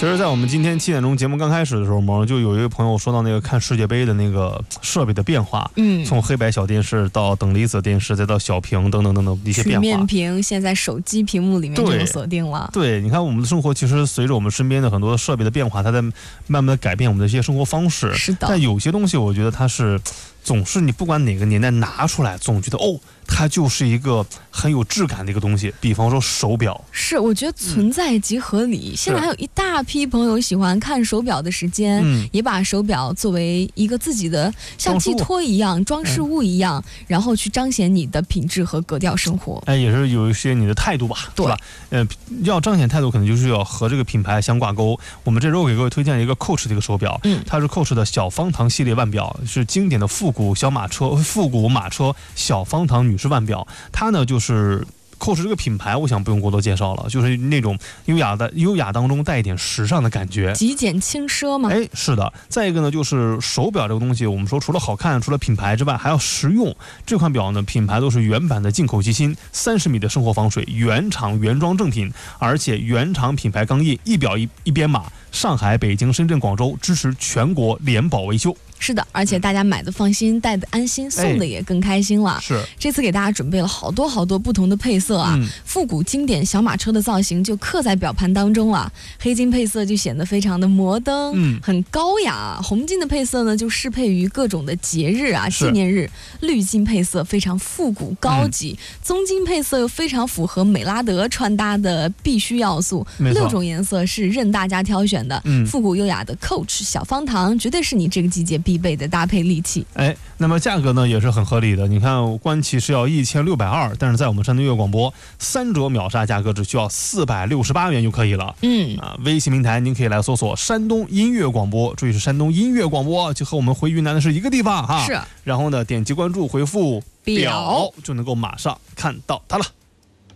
其实在我们今天7点钟节目刚开始的时候，就有一位朋友说到那个看世界杯的那个设备的变化，从黑白小电视到等离子电视，再到小屏等等等等一些变化。 曲面屏现在手机屏幕里面就有锁定了。 对，你看我们的生活其实随着我们身边的很多设备的变化，它在慢慢的改变我们的一些生活方式。 是的。 但有些东西我觉得它是总是你不管哪个年代拿出来，总觉得它就是一个很有质感的一个东西。比方说手表， 是我觉得存在即合理。现在还有一大批朋友喜欢看手表的时间，也把手表作为一个自己的像寄托一样、装饰物一样，然后去彰显你的品质和格调生活。 也是有一些你的态度吧， 对吧？ 要彰显态度，可能就是要和这个品牌相挂钩。我们这周给各位推荐一个 Coach 的一个手表，它是 Coach 的小方糖系列腕表，是经典的复古马车小方糖女士腕表。它呢就是Coach 这个品牌，我想不用过多介绍了，就是那种优雅当中带一点时尚的感觉， 极简轻奢嘛。 是的。再一个呢，就是手表这个东西，我们说除了好看，除了品牌之外，还要实用。这款表呢，品牌都是原版的进口机芯，30米的生活防水，原厂原装正品，而且原厂品牌钢印，一表一编码，上海、北京、深圳、广州支持全国联保维修。 是的，而且大家买的放心，戴的安心，送的也更开心了。 是， 这次给大家准备了好多不同的配色啊，复古经典小马车的造型就刻在表盘当中了，黑金配色就显得非常的摩登，很高雅。红金的配色呢，就适配于各种的节日啊、纪念日。绿金配色非常复古高级，棕金配色又非常符合美拉德穿搭的必须要素。6种颜色是任大家挑选的，复古优雅的 Coach 小方糖，绝对是你这个季节必备的搭配利器。 那么价格呢也是很合理的。你看官旗是要1620，但是在我们山东音乐广播3折秒杀价格只需要468元就可以了。微信平台您可以来搜索山东音乐广播，注意是山东音乐广播，就和我们回云南的是一个地方哈。 是。 然后呢，点击关注回复表就能够马上看到它了。